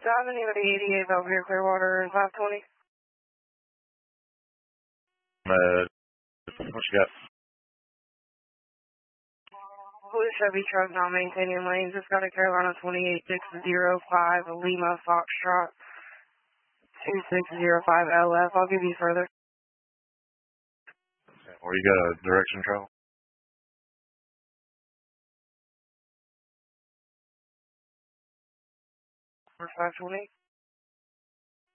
Driving here to 88 Belvedere Clearwater and 520. What you got? Blue Chevy truck not maintaining lanes. It's got a Carolina 28605 Lima Foxtrot 2605 LF. I'll give you further. Or you got a direction travel? For 520.